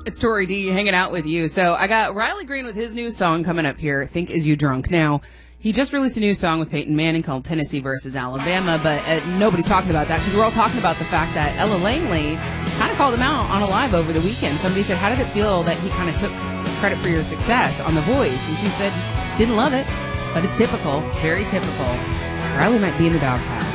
It's Tori D hanging out with you. So I got Riley Green with his new song coming up here, Think Is You Drunk. Now, he just released a new song with Peyton Manning called Tennessee versus Alabama, but nobody's talking about that because we're all talking about the fact that Ella Langley kind of called him out on a live over the weekend. Somebody said, how did it feel that he kind of took credit for your success on The Voice? And she said, didn't love it, but it's typical, very typical. Riley might be in the doghouse.